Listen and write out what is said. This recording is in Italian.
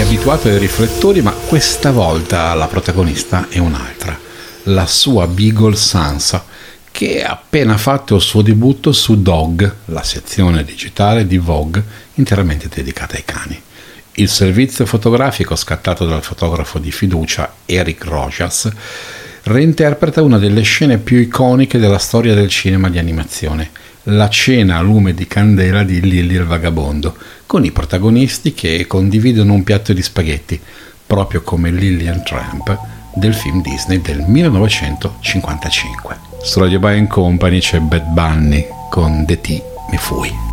abituato ai riflettori, ma questa volta la protagonista è un'altra, la sua Beagle Sansa, che ha appena fatto il suo debutto su Dog, la sezione digitale di Vogue interamente dedicata ai cani. Il servizio fotografico scattato dal fotografo di fiducia Eric Rojas reinterpreta una delle scene più iconiche della storia del cinema di animazione, la cena a lume di candela di Lily il vagabondo, con i protagonisti che condividono un piatto di spaghetti, proprio come Lily and Tramp del film Disney del 1955. Su Radio By & Company c'è Bad Bunny con The Tea Me Fui.